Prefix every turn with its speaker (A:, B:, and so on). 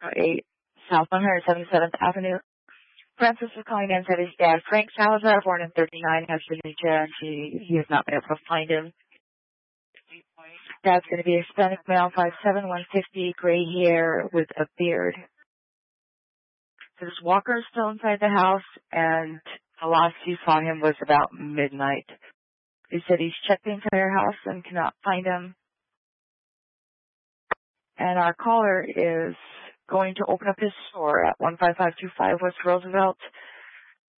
A: 8 South 177th Avenue. Francis was calling in and said his dad, Frank Salazar, born in 39, has dementia, and he has not been able to find him. Dad's going to be a Hispanic male, 5'7", 150, gray hair with a beard. So this walker is still inside the house, and the last he saw him was about midnight. He said he's checked the entire house and cannot find him. And our caller is going to open up his store at 15525 West Roosevelt